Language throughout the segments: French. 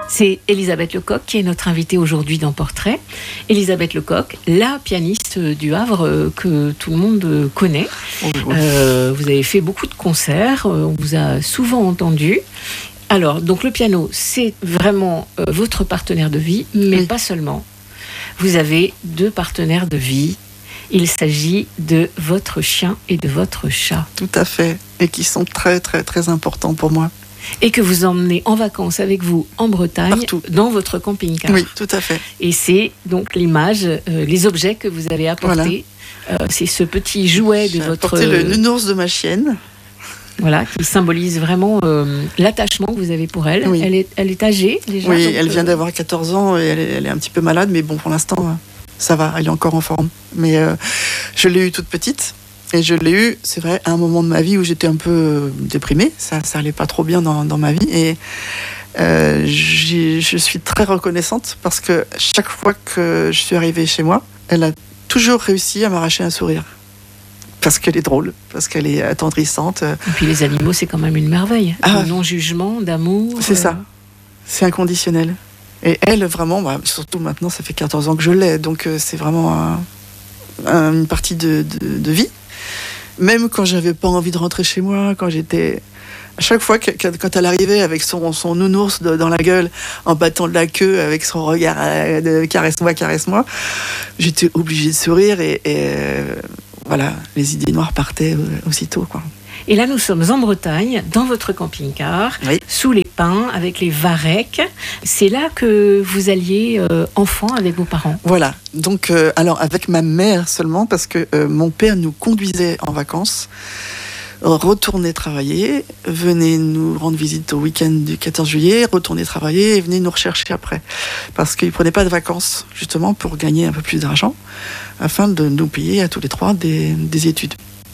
C'est Elisabeth Lecoq qui est notre invitée aujourd'hui dans Portrait. Elisabeth Lecoq, la pianiste du Havre que tout le monde connaît. Vous avez fait beaucoup de concerts, on vous a souvent entendu. Alors, donc le piano, c'est vraiment votre partenaire de vie, mais pas seulement. Vous avez 2 partenaires de vie. Il s'agit de votre chien et de votre chat. Tout à fait, et qui sont très très très importants pour moi. Et que vous emmenez en vacances avec vous en Bretagne, partout, dans votre camping-car. Oui, tout à fait. Et c'est donc l'image, les objets que vous avez apportés. Voilà. C'est ce petit jouet de votre... J'ai apporté le nounours de ma chienne. Voilà, qui symbolise vraiment l'attachement que vous avez pour elle. Oui. Elle est âgée déjà. Oui, donc, elle vient d'avoir 14 ans et elle est un petit peu malade, mais bon, pour l'instant, ça va, elle est encore en forme. Mais je l'ai eue toute petite. Et je l'ai eu, c'est vrai, à un moment de ma vie où j'étais un peu déprimée. Ça allait pas trop bien dans ma vie. Et je suis très reconnaissante parce que chaque fois que je suis arrivée chez moi, elle a toujours réussi à m'arracher un sourire. Parce qu'elle est drôle, parce qu'elle est attendrissante. Et puis les animaux, c'est quand même une merveille. De non-jugement, d'amour. C'est ça. C'est inconditionnel. Et elle, vraiment, surtout maintenant, ça fait 14 ans que je l'ai. Donc c'est vraiment une partie de vie. Même quand j'avais pas envie de rentrer chez moi, quand j'étais... À chaque fois, quand elle arrivait avec son nounours dans la gueule, en battant de la queue, avec son regard caresse-moi, caresse-moi, j'étais obligée de sourire et voilà, les idées noires partaient aussitôt, quoi. Et là, nous sommes en Bretagne, dans votre camping-car, sous les pins, avec les varechs. C'est là que vous alliez enfant avec vos parents. Voilà. Donc, alors avec ma mère seulement, parce que mon père nous conduisait en vacances, retournait travailler, venait nous rendre visite au week-end du 14 juillet, retournait travailler et venait nous rechercher après. Parce qu'il ne prenait pas de vacances, justement, pour gagner un peu plus d'argent, afin de nous payer à tous les 3 des études.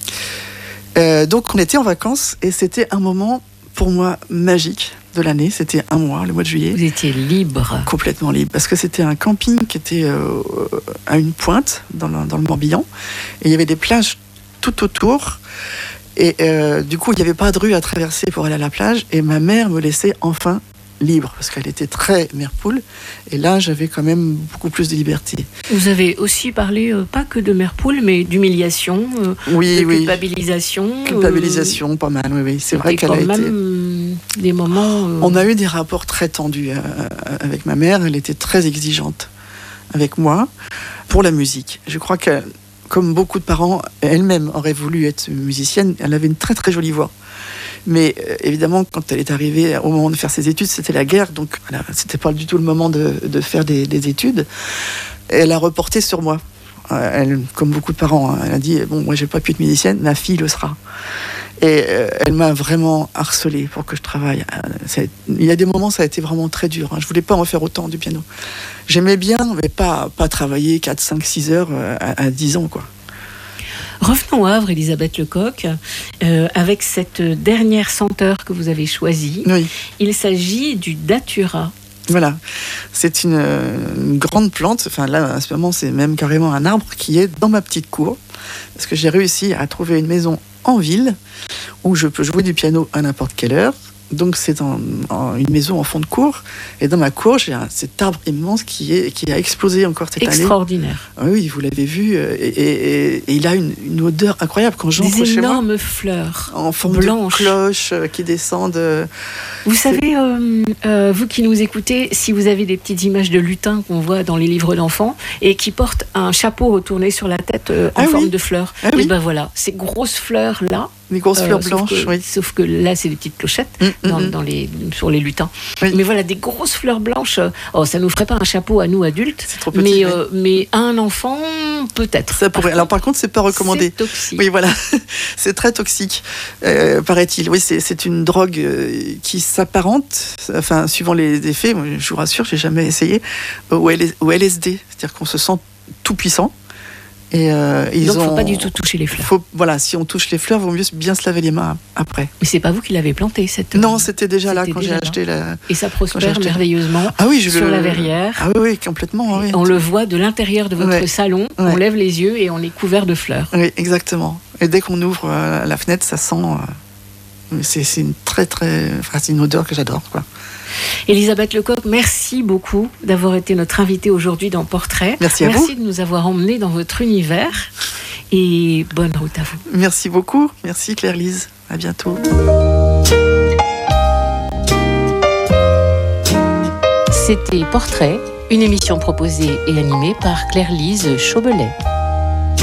Donc on était en vacances et c'était un moment pour moi magique de l'année. C'était un mois, le mois de juillet. Vous étiez libre. Complètement libre, parce que c'était un camping qui était à une pointe dans le Morbihan et il y avait des plages tout autour et du coup il n'y avait pas de rue à traverser pour aller à la plage et ma mère me laissait enfin libre, parce qu'elle était très mère poule, et là j'avais quand même beaucoup plus de liberté. Vous avez aussi parlé, pas que de mère poule, mais d'humiliation, de culpabilisation. Culpabilisation, pas mal, oui. C'est vrai qu'elle a été... même des moments... On a eu des rapports très tendus avec ma mère, elle était très exigeante avec moi, pour la musique. Je crois que, comme beaucoup de parents, elle-même aurait voulu être musicienne, elle avait une très très jolie voix. Mais évidemment, quand elle est arrivée au moment de faire ses études, c'était la guerre, donc c'était pas du tout le moment de faire des études. Elle a reporté sur moi. Elle, comme beaucoup de parents, elle a dit « Bon, moi, j'ai pas pu être musicienne, ma fille le sera. » Et elle m'a vraiment harcelée pour que je travaille. Il y a des moments, ça a été vraiment très dur. Je voulais pas en faire autant du piano. J'aimais bien, mais pas travailler 4, 5, 6 heures à 10 ans, quoi. Revenons au Havre, Elisabeth Lecoq, avec cette dernière senteur que vous avez choisie. Oui. Il s'agit du datura. Voilà, c'est une grande plante. Enfin là, à ce moment, c'est même carrément un arbre qui est dans ma petite cour, parce que j'ai réussi à trouver une maison en ville où je peux jouer du piano à n'importe quelle heure. Donc c'est une maison en fond de cour, et dans ma cour j'ai cet arbre immense qui a explosé encore cette année. Extraordinaire. Oui, vous l'avez vu, et il a une odeur incroyable quand j'entre chez moi. Des énormes fleurs en forme blanches. de cloches qui descendent. Vous savez, vous qui nous écoutez, si vous avez des petites images de lutins qu'on voit dans les livres d'enfants et qui portent un chapeau retourné sur la tête en forme de fleurs, et ben voilà, ces grosses fleurs là. Des grosses fleurs blanches, sauf que là, c'est des petites clochettes sur les lutins. Oui. Mais voilà, des grosses fleurs blanches. Ça nous ferait pas un chapeau à nous adultes, c'est trop petit, mais à un enfant, peut-être. Ça pourrait. Alors par contre, c'est pas recommandé. C'est toxique. Oui, voilà, c'est très toxique, paraît-il. Oui, c'est une drogue qui s'apparente, enfin, suivant les effets. Moi, je vous rassure, j'ai jamais essayé au LSD, c'est-à-dire qu'on se sent tout puissant. Et donc, il ne faut pas du tout toucher les fleurs. Voilà, si on touche les fleurs, il vaut mieux bien se laver les mains après. Mais c'est pas vous qui l'avez plantée, cette... Non, c'était déjà là quand j'ai acheté la... Et ça prospère merveilleusement sur la verrière. Ah oui, complètement. Oui. On le voit de l'intérieur de votre salon, on lève les yeux et on est couvert de fleurs. Oui, exactement. Et dès qu'on ouvre la fenêtre, ça sent C'est une c'est une odeur que j'adore, quoi. Elisabeth Lecoq, merci beaucoup d'avoir été notre invitée aujourd'hui dans Portrait. Merci à vous. Merci de nous avoir emmenés dans votre univers et bonne route à vous. Merci beaucoup. Merci Claire-Lise. À bientôt. C'était Portrait, une émission proposée et animée par Claire-Lise Chaubelet.